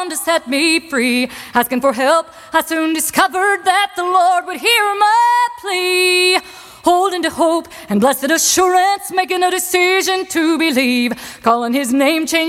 to set me free. Asking for help, I soon discovered that the Lord would hear my plea. Holding to hope and blessed assurance, making a decision to believe. Calling his name changed